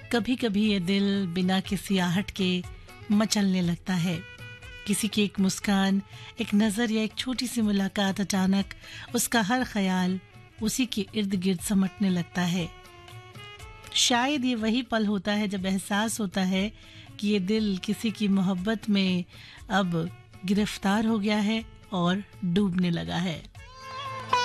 कभी कभी ये दिल बिना किसी आहट के मचलने लगता है। किसी की एक मुस्कान, एक नज़र या एक छोटी सी मुलाकात अचानक उसका हर ख्याल उसी के इर्द गिर्द समटने लगता है। शायद ये वही पल होता है जब एहसास होता है कि ये दिल किसी की मोहब्बत में अब गिरफ्तार हो गया है और डूबने लगा है।